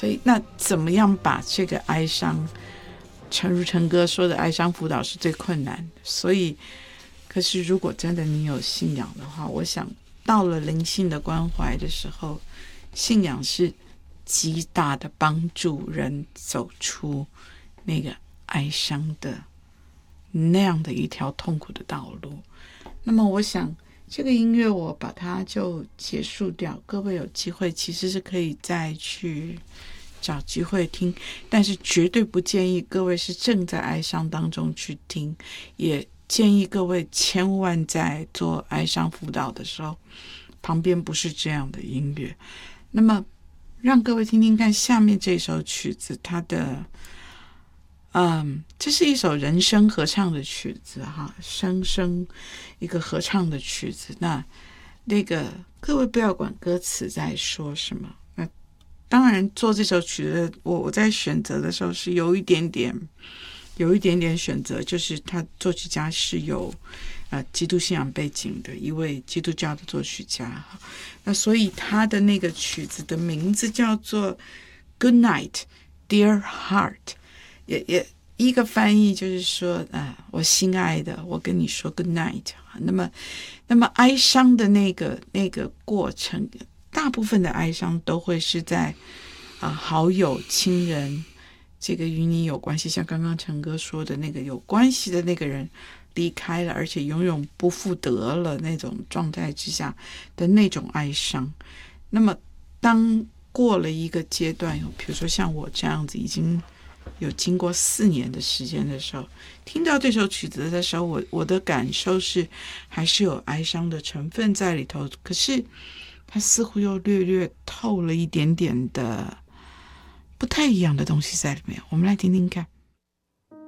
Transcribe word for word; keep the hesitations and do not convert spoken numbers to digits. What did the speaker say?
所以那怎么样把这个哀伤，诚如陈哥说的，哀伤辅导是最困难的。所以可是如果真的你有信仰的话，我想到了灵性的关怀的时候，信仰是极大的帮助人走出那个哀伤的那样的一条痛苦的道路。那么我想这个音乐我把它就结束掉，各位有机会其实是可以再去找机会听，但是绝对不建议各位是正在哀伤当中去听，也建议各位千万在做哀伤辅导的时候旁边不是这样的音乐。那么让各位听听看下面这首曲子，它的嗯，这是一首人声合唱的曲子哈，声声一个合唱的曲子。那那个各位不要管歌词在说什么。那当然做这首曲子，我我在选择的时候是有一点点有一点点选择，就是他作曲家是有呃基督信仰背景的一位基督教的作曲家。那所以他的那个曲子的名字叫做 Good Night Dear Heart， 也也一个翻译就是说呃，我心爱的，我跟你说 Good Night。 那么那么哀伤的那个那个过程，大部分的哀伤都会是在啊、呃、好友亲人，这个与你有关系，像刚刚陈哥说的那个有关系的那个人离开了，而且永远不复得了那种状态之下的那种哀伤。那么当过了一个阶段，比如说像我这样子已经有经过四年的时间的时候，听到这首曲子的时候，我我的感受是还是有哀伤的成分在里头，可是它似乎又略略透了一点点的不太一样的东西在里面。我们来听听看。